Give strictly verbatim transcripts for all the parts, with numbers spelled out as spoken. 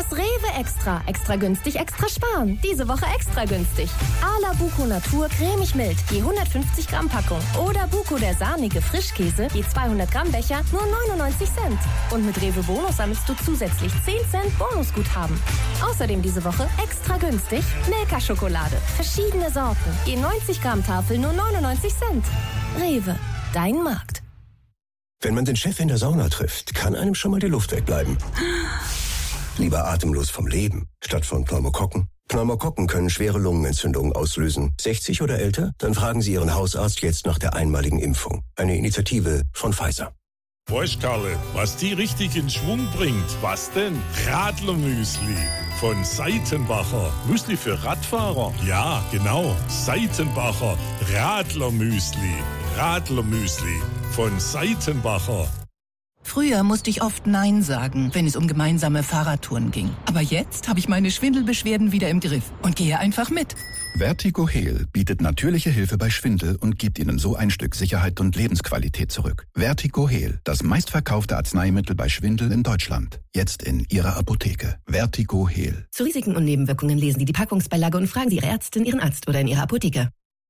Das Rewe Extra. Extra günstig, extra sparen. Diese Woche extra günstig. Ala Buko Natur cremig mild, je hundertfünfzig Gramm Packung. Oder Buko der sahnige Frischkäse, je zweihundert Gramm Becher, nur neunundneunzig Cent. Und mit Rewe Bonus sammelst du zusätzlich zehn Cent Bonusguthaben. Außerdem diese Woche extra günstig Milka-Schokolade. Verschiedene Sorten, je neunzig Gramm Tafel, nur neunundneunzig Cent. Rewe, dein Markt. Wenn man den Chef in der Sauna trifft, kann einem schon mal die Luft wegbleiben. Lieber atemlos vom Leben, statt von Pneumokokken. Pneumokokken können schwere Lungenentzündungen auslösen. sechzig oder älter? Dann fragen Sie Ihren Hausarzt jetzt nach der einmaligen Impfung. Eine Initiative von Pfizer. Weißt Karle, was die richtig in Schwung bringt? Was denn? Radlermüsli von Seitenbacher. Müsli für Radfahrer? Ja, genau. Seitenbacher Radlermüsli. Radlermüsli von Seitenbacher. Früher musste ich oft Nein sagen, wenn es um gemeinsame Fahrradtouren ging. Aber jetzt habe ich meine Schwindelbeschwerden wieder im Griff und gehe einfach mit. Vertigo Heal bietet natürliche Hilfe bei Schwindel und gibt Ihnen so ein Stück Sicherheit und Lebensqualität zurück. Vertigo Heal, das meistverkaufte Arzneimittel bei Schwindel in Deutschland. Jetzt in Ihrer Apotheke. Vertigo Heal. Zu Risiken und Nebenwirkungen lesen Sie die Packungsbeilage und fragen Sie Ihre Ärztin, Ihren Arzt oder in Ihrer Apotheke.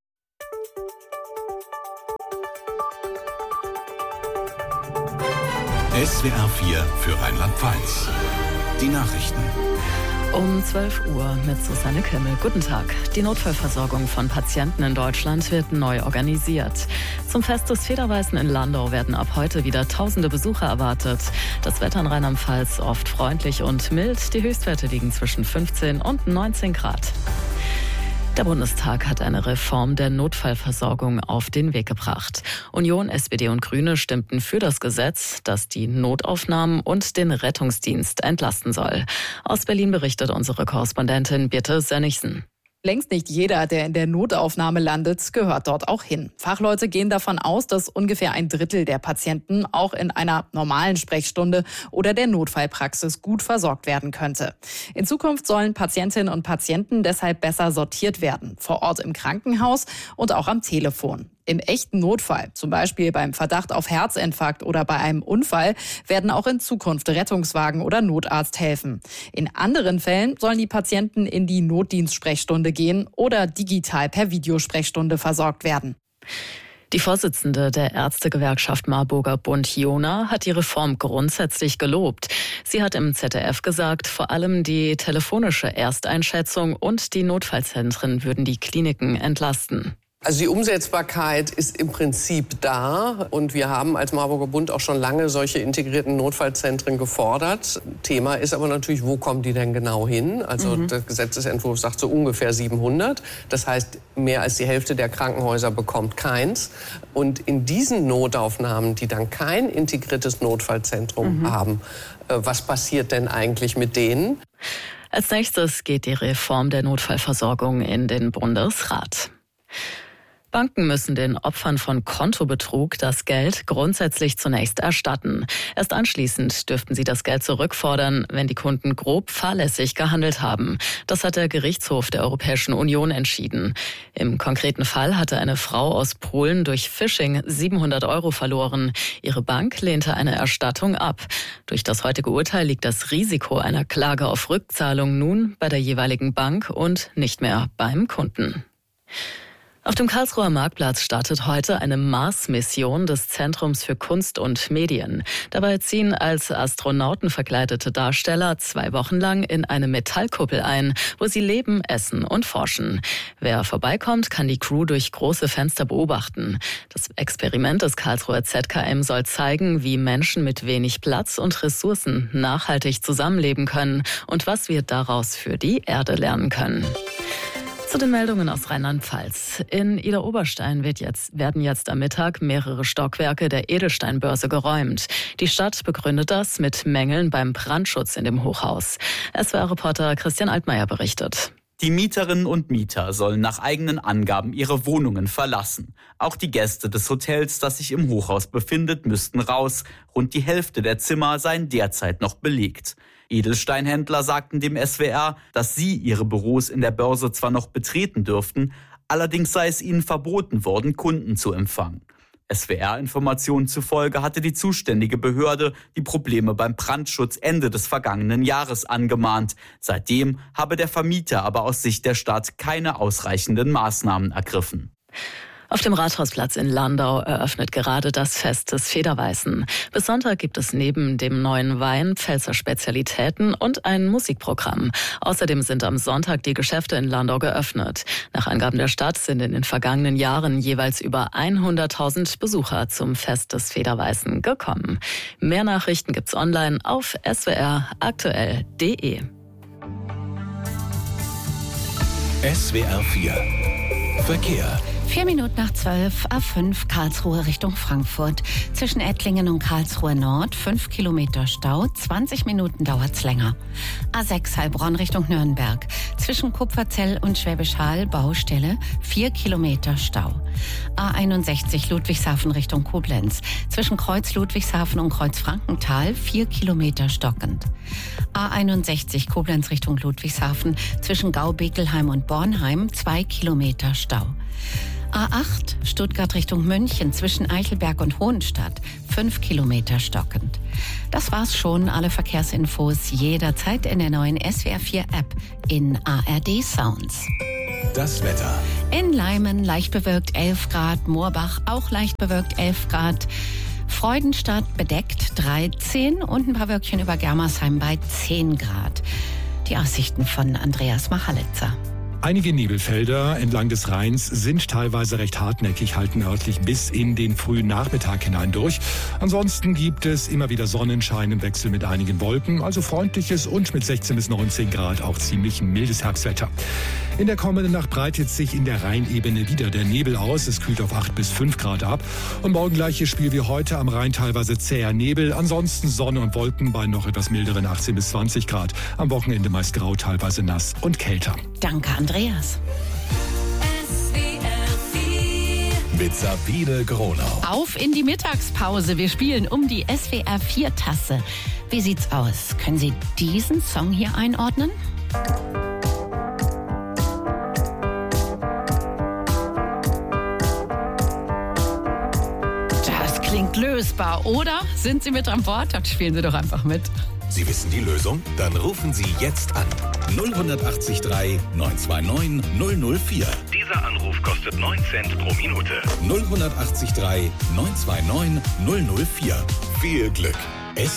S W R vier für Rheinland-Pfalz. Die Nachrichten. Um zwölf Uhr mit Susanne Kimmel. Guten Tag. Die Notfallversorgung von Patienten in Deutschland wird neu organisiert. Zum Fest des Federweißen in Landau werden ab heute wieder tausende Besucher erwartet. Das Wetter in Rheinland-Pfalz oft freundlich und mild. Die Höchstwerte liegen zwischen fünfzehn und neunzehn Grad. Der Bundestag hat eine Reform der Notfallversorgung auf den Weg gebracht. Union, S P D und Grüne stimmten für das Gesetz, das die Notaufnahmen und den Rettungsdienst entlasten soll. Aus Berlin berichtet unsere Korrespondentin Birte Sönnigsen. Längst nicht jeder, der in der Notaufnahme landet, gehört dort auch hin. Fachleute gehen davon aus, dass ungefähr ein Drittel der Patienten auch in einer normalen Sprechstunde oder der Notfallpraxis gut versorgt werden könnte. In Zukunft sollen Patientinnen und Patienten deshalb besser sortiert werden, vor Ort im Krankenhaus und auch am Telefon. Im echten Notfall, zum Beispiel beim Verdacht auf Herzinfarkt oder bei einem Unfall, werden auch in Zukunft Rettungswagen oder Notarzt helfen. In anderen Fällen sollen die Patienten in die Notdienstsprechstunde gehen oder digital per Videosprechstunde versorgt werden. Die Vorsitzende der Ärztegewerkschaft Marburger Bund Jona hat die Reform grundsätzlich gelobt. Sie hat im Z D F gesagt, vor allem die telefonische Ersteinschätzung und die Notfallzentren würden die Kliniken entlasten. Also die Umsetzbarkeit ist im Prinzip da und wir haben als Marburger Bund auch schon lange solche integrierten Notfallzentren gefordert. Thema ist aber natürlich, wo kommen die denn genau hin? Also mhm. der Gesetzesentwurf sagt so ungefähr siebenhundert. Das heißt, mehr als die Hälfte der Krankenhäuser bekommt keins. Und in diesen Notaufnahmen, die dann kein integriertes Notfallzentrum mhm. haben, was passiert denn eigentlich mit denen? Als nächstes geht die Reform der Notfallversorgung in den Bundesrat. Banken müssen den Opfern von Kontobetrug das Geld grundsätzlich zunächst erstatten. Erst anschließend dürften sie das Geld zurückfordern, wenn die Kunden grob fahrlässig gehandelt haben. Das hat der Gerichtshof der Europäischen Union entschieden. Im konkreten Fall hatte eine Frau aus Polen durch Phishing siebenhundert Euro verloren. Ihre Bank lehnte eine Erstattung ab. Durch das heutige Urteil liegt das Risiko einer Klage auf Rückzahlung nun bei der jeweiligen Bank und nicht mehr beim Kunden. Auf dem Karlsruher Marktplatz startet heute eine Mars-Mission des Zentrums für Kunst und Medien. Dabei ziehen als Astronauten verkleidete Darsteller zwei Wochen lang in eine Metallkuppel ein, wo sie leben, essen und forschen. Wer vorbeikommt, kann die Crew durch große Fenster beobachten. Das Experiment des Karlsruher Z K M soll zeigen, wie Menschen mit wenig Platz und Ressourcen nachhaltig zusammenleben können und was wir daraus für die Erde lernen können. Zu den Meldungen aus Rheinland-Pfalz. In Idar-Oberstein wird jetzt, werden jetzt am Mittag mehrere Stockwerke der Edelsteinbörse geräumt. Die Stadt begründet das mit Mängeln beim Brandschutz in dem Hochhaus. S W R-Reporter Christian Altmaier berichtet. Die Mieterinnen und Mieter sollen nach eigenen Angaben ihre Wohnungen verlassen. Auch die Gäste des Hotels, das sich im Hochhaus befindet, müssten raus. Rund die Hälfte der Zimmer seien derzeit noch belegt. Edelsteinhändler sagten dem S W R, dass sie ihre Büros in der Börse zwar noch betreten dürften, allerdings sei es ihnen verboten worden, Kunden zu empfangen. S W R-Informationen zufolge hatte die zuständige Behörde die Probleme beim Brandschutz Ende des vergangenen Jahres angemahnt. Seitdem habe der Vermieter aber aus Sicht der Stadt keine ausreichenden Maßnahmen ergriffen. Auf dem Rathausplatz in Landau eröffnet gerade das Fest des Federweißen. Bis Sonntag gibt es neben dem neuen Wein Pfälzer Spezialitäten und ein Musikprogramm. Außerdem sind am Sonntag die Geschäfte in Landau geöffnet. Nach Angaben der Stadt sind in den vergangenen Jahren jeweils über hunderttausend Besucher zum Fest des Federweißen gekommen. Mehr Nachrichten gibt's online auf s w r aktuell punkt d e. S W R vier Verkehr. Vier Minuten nach zwölf, A fünf Karlsruhe Richtung Frankfurt. Zwischen Ettlingen und Karlsruhe Nord, fünf Kilometer Stau, zwanzig Minuten dauert's länger. A sechs Heilbronn Richtung Nürnberg. Zwischen Kupferzell und Schwäbisch Hall, Baustelle, vier Kilometer Stau. A einundsechzig Ludwigshafen Richtung Koblenz. Zwischen Kreuz Ludwigshafen und Kreuz Frankenthal, vier Kilometer stockend. A einundsechzig Koblenz Richtung Ludwigshafen. Zwischen Gau-Bekelheim und Bornheim, zwei Kilometer Stau. A acht Stuttgart Richtung München zwischen Eichelberg und Hohenstadt, fünf Kilometer stockend. Das war's schon. Alle Verkehrsinfos jederzeit in der neuen S W R vier App in A R D Sounds. Das Wetter. In Leimen leicht bewölkt elf Grad, Moorbach auch leicht bewölkt elf Grad. Freudenstadt bedeckt dreizehn und ein paar Wölkchen über Germersheim bei zehn Grad. Die Aussichten von Andreas Machalitzer. Einige Nebelfelder entlang des Rheins sind teilweise recht hartnäckig, halten örtlich bis in den frühen Nachmittag hinein durch. Ansonsten gibt es immer wieder Sonnenschein im Wechsel mit einigen Wolken, also freundliches und mit sechzehn bis neunzehn Grad auch ziemlich mildes Herbstwetter. In der kommenden Nacht breitet sich in der Rheinebene wieder der Nebel aus. Es kühlt auf acht bis fünf Grad ab. Und morgen gleiches Spiel wie heute, am Rhein teilweise zäher Nebel. Ansonsten Sonne und Wolken bei noch etwas milderen achtzehn bis zwanzig Grad. Am Wochenende meist grau, teilweise nass und kälter. Danke, Andreas. Mit Sabine Gronau. Auf in die Mittagspause. Wir spielen um die S W R vier Tasse. Wie sieht's aus? Können Sie diesen Song hier einordnen? Das klingt lösbar, oder? Sind Sie mit an Bord? Dann spielen Sie doch einfach mit. Sie wissen die Lösung? Dann rufen Sie jetzt an. null acht drei neun zwei neun null null vier. Dieser Anruf kostet neun Cent pro Minute. null acht drei neun zwei neun null null vier. Viel Glück!